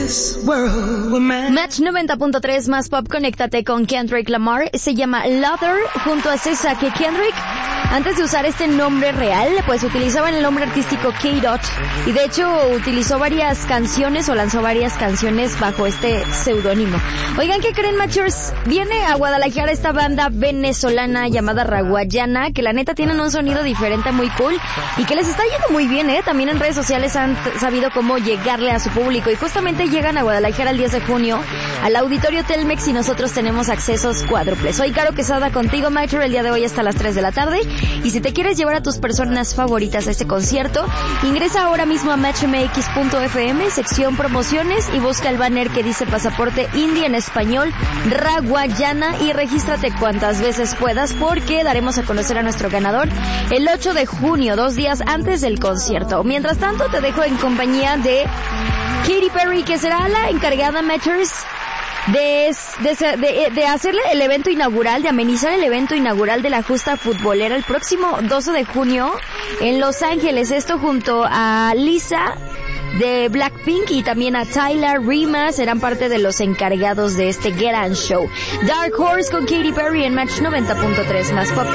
Match 90.3 más pop, conéctate con Kendrick Lamar. Se llama Lover junto a César, que Kendrick, antes de usar este nombre real, pues utilizaban el nombre artístico K-Dot, y de hecho utilizó varias canciones o lanzó varias canciones bajo este seudónimo. Oigan, ¿qué creen, Matchers? Viene a Guadalajara esta banda venezolana llamada Raguayana, que la neta tienen un sonido diferente, muy cool, y que les está yendo muy bien, También en redes sociales han sabido cómo llegarle a su público, y justamente llegan a Guadalajara el 10 de junio al Auditorio Telmex, y nosotros tenemos accesos cuádruples. Soy Caro Quesada contigo, Matcher, el día de hoy hasta las 3 de la tarde, y si te quieres llevar a tus personas favoritas a este concierto, ingresa ahora mismo a matchmx.fm, sección promociones, y busca el banner que dice Pasaporte Indie en español, Raguayana, y regístrate cuantas veces puedas, porque daremos a conocer a nuestro ganador el 8 de junio, 2 días antes del concierto. Mientras tanto, te dejo en compañía de Katy Perry, que será la encargada, Matchers, de hacerle el evento inaugural, de amenizar el evento inaugural de la justa futbolera el próximo 12 de junio en Los Ángeles. Esto junto a Lisa de Blackpink y también a Tyler Rima serán parte de los encargados de este gran show. Dark Horse con Katy Perry en Match 90.3 más pop.